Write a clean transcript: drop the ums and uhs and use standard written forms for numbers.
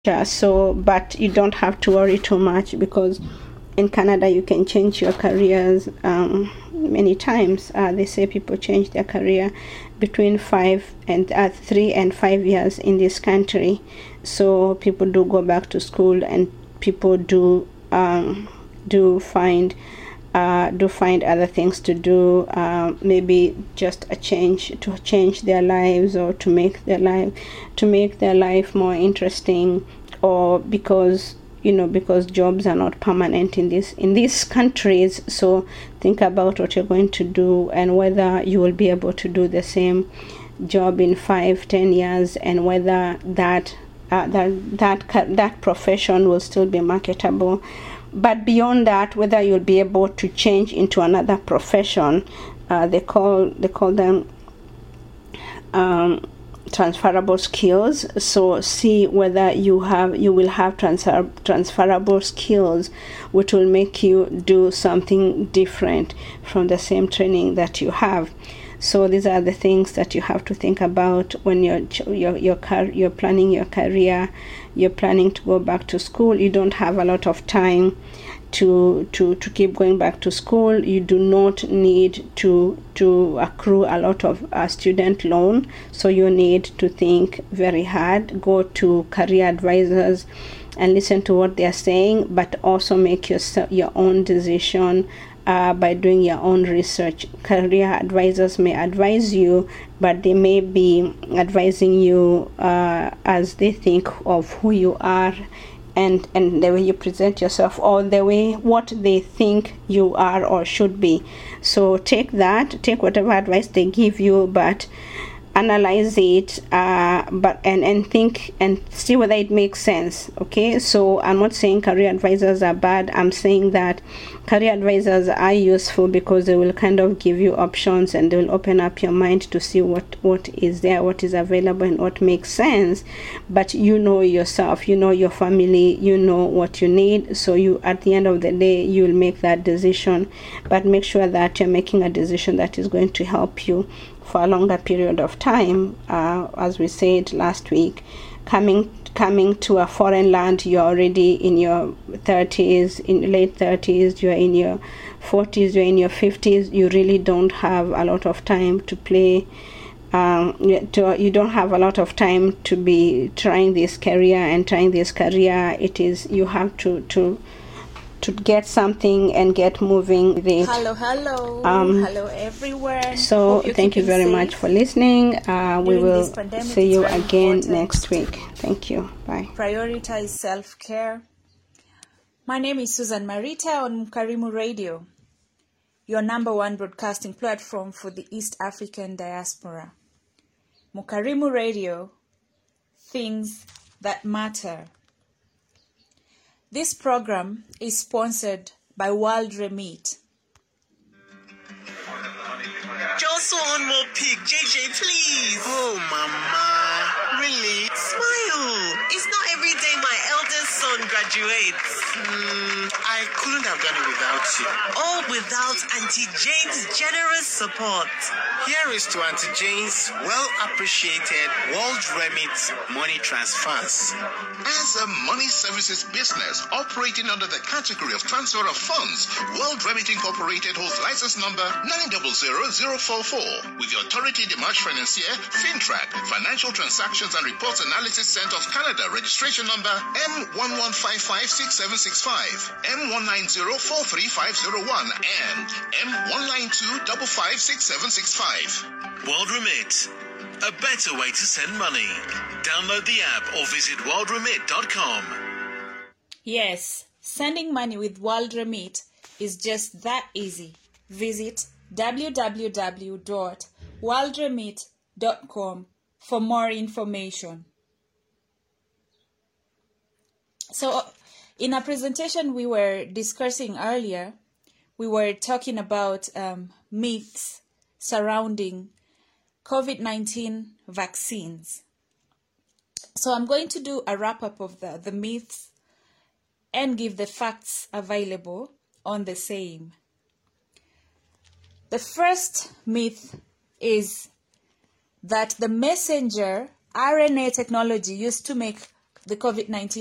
So, but you don't have to worry too much, because in Canada you can change your careers many times. They say people change their career between 3 and 5 years in this country. So people do go back to school, and people do find other things to do, maybe just to change their lives, or to make their life more interesting, or because jobs are not permanent in these countries. So think about what you're going to do, and whether you will be able to do the same job in 5-10 years, and whether that profession will still be marketable. But beyond that, whether you'll be able to change into another profession, they call them transferable skills. So see whether you will have transferable skills, which will make you do something different from the same training that you have. So these are the things that you have to think about when you're planning your career. You're planning to go back to school. You don't have a lot of time to keep going back to school. You do not need to accrue a lot of student loan. So you need to think very hard. Go to career advisors and listen to what they are saying, but also make your own decision by doing your own research. Career advisors may advise you, but they may be advising you as they think of who you are, and the way you present yourself, or the way what they think you are or should be. So take whatever advice they give you, but analyze it, and think and see whether it makes sense. Okay, so I'm not saying career advisors are bad. I'm saying that career advisors are useful because they will kind of give you options, and they will open up your mind to see what is there, what is available, and what makes sense. But you know yourself, you know your family, you know what you need. So you, at the end of the day, you will make that decision, but make sure that you're making a decision that is going to help you for a longer period of time. As we said last week, coming to a foreign land, you're already in your 30s, in late 30s, you're in your 40s, you're in your 50s. You really don't have a lot of time to play. You don't have a lot of time to be trying this career. You have to get something and get moving with it. Hello everyone. So thank you very much for listening. We will see you again next week. Thank you. Bye. Prioritize self-care. My name is Susan Marita on Mukarimu Radio, your number one broadcasting platform for the East African diaspora. Mukarimu Radio, things that matter. This program is sponsored by World Remit. Just one more pic, JJ, please. Oh, Mama. Really? Smile. It's not every day my eldest son graduates. I couldn't have done it without you. All without Auntie Jane's generous support. Here is to Auntie Jane's well-appreciated World Remit money transfers. As a money services business operating under the category of transfer of funds, World Remit Incorporated holds license number 900044 with the Autorité des Marchés Financiers, FINTRAC, Financial Transactions and Reports Analysis Center of Canada, registration number M11556765, M19043501, and M192556765. World Remit, a better way to send money. Download the app or visit worldremit.com. Yes, sending money with World Remit is just that easy. Visit www.worldremit.com for more information. So, in a presentation we were discussing earlier, we were talking about myths surrounding COVID-19 vaccines. So I'm going to do a wrap-up of the myths and give the facts available on the same. The first myth is that the messenger RNA technology used to make the COVID-19